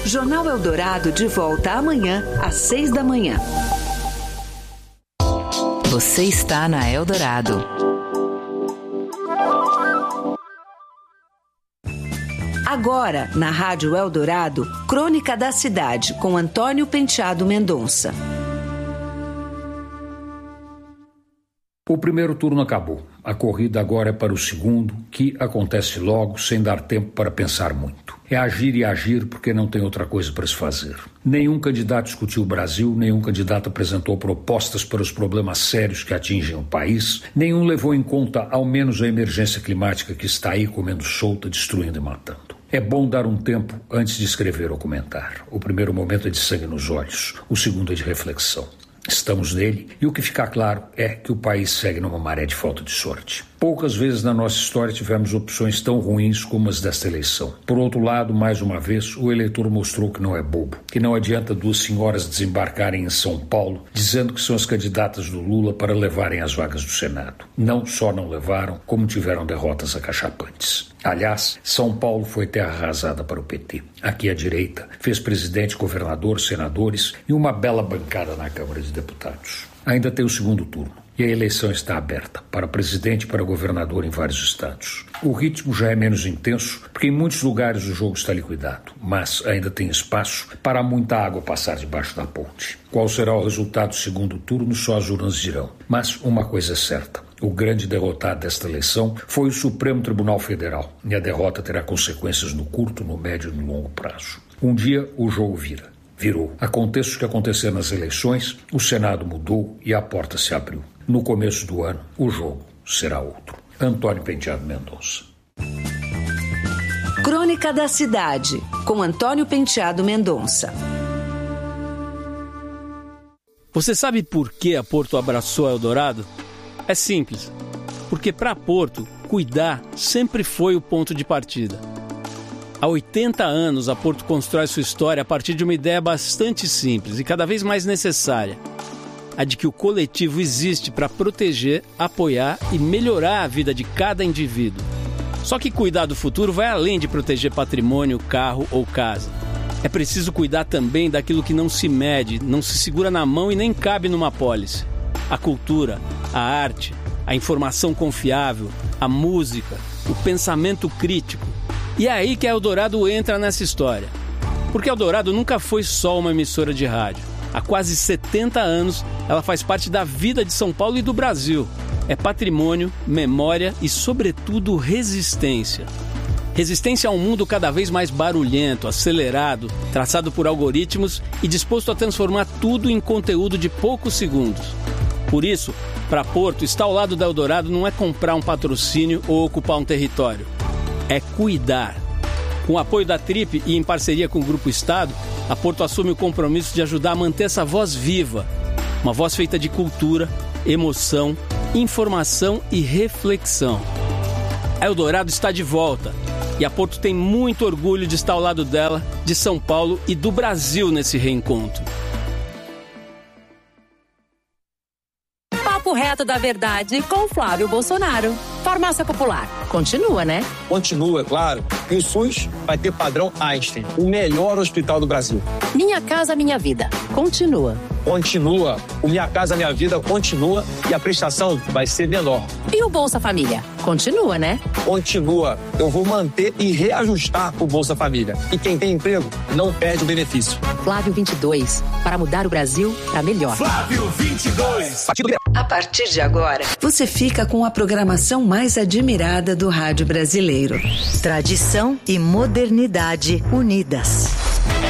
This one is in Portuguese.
Jornal Eldorado de volta amanhã às 6 da manhã. Você está na Eldorado. Agora, na Rádio Eldorado, Crônica da Cidade, com Antônio Penteado Mendonça. O primeiro turno acabou. A corrida agora é para o segundo, que acontece logo, sem dar tempo para pensar muito. É agir e agir porque não tem outra coisa para se fazer. Nenhum candidato discutiu o Brasil, nenhum candidato apresentou propostas para os problemas sérios que atingem o país, nenhum levou em conta ao menos a emergência climática que está aí comendo solta, destruindo e matando. É bom dar um tempo antes de escrever ou comentar. O primeiro momento é de sangue nos olhos, o segundo é de reflexão. Estamos nele e o que fica claro é que o país segue numa maré de falta de sorte. Poucas vezes na nossa história tivemos opções tão ruins como as desta eleição. Por outro lado, mais uma vez, o eleitor mostrou que não é bobo, que não adianta duas senhoras desembarcarem em São Paulo dizendo que são as candidatas do Lula para levarem as vagas do Senado. Não só não levaram, como tiveram derrotas acachapantes. Aliás, São Paulo foi terra arrasada para o PT. Aqui a direita fez presidente, governador, senadores e uma bela bancada na Câmara de Deputados. Ainda tem o segundo turno. E a eleição está aberta para presidente e para governador em vários estados. O ritmo já é menos intenso, porque em muitos lugares o jogo está liquidado, mas ainda tem espaço para muita água passar debaixo da ponte. Qual será o resultado do segundo turno, só as urnas dirão. Mas uma coisa é certa. O grande derrotado desta eleição foi o Supremo Tribunal Federal, e a derrota terá consequências no curto, no médio e no longo prazo. Um dia o jogo virou. Aconteça o que acontecer nas eleições, o Senado mudou e a porta se abriu. No começo do ano, o jogo será outro. Antônio Penteado Mendonça. Crônica da Cidade, com Antônio Penteado Mendonça. Você sabe por que a Porto abraçou a Eldorado? É simples. Porque para a Porto, cuidar sempre foi o ponto de partida. Há 80 anos, a Porto constrói sua história a partir de uma ideia bastante simples e cada vez mais necessária. A de que o coletivo existe para proteger, apoiar e melhorar a vida de cada indivíduo. Só que cuidar do futuro vai além de proteger patrimônio, carro ou casa. É preciso cuidar também daquilo que não se mede, não se segura na mão e nem cabe numa apólice. A cultura, a arte, a informação confiável, a música, o pensamento crítico. E é aí que a Eldorado entra nessa história. Porque a Eldorado nunca foi só uma emissora de rádio. Há quase 70 anos, ela faz parte da vida de São Paulo e do Brasil. É patrimônio, memória e, sobretudo, resistência. Resistência a um mundo cada vez mais barulhento, acelerado, traçado por algoritmos e disposto a transformar tudo em conteúdo de poucos segundos. Por isso, para Porto, estar ao lado da Eldorado não é comprar um patrocínio ou ocupar um território. É cuidar. Com o apoio da Trip e em parceria com o Grupo Estado, a Porto assume o compromisso de ajudar a manter essa voz viva. Uma voz feita de cultura, emoção, informação e reflexão. A Eldorado está de volta. E a Porto tem muito orgulho de estar ao lado dela, de São Paulo e do Brasil nesse reencontro. Papo reto da verdade com Flávio Bolsonaro. Farmácia Popular. Continua, né? Continua, claro. E o SUS vai ter padrão Einstein, o melhor hospital do Brasil. Minha Casa Minha Vida. Continua. Continua. O Minha Casa Minha Vida continua e a prestação vai ser menor. E o Bolsa Família? Continua, né? Continua. Eu vou manter e reajustar o Bolsa Família. E quem tem emprego não perde o benefício. Flávio 22. Para mudar o Brasil para melhor. Flávio 22. A partir de agora, você fica com a programação mais admirada do rádio brasileiro. Tradição e modernidade unidas.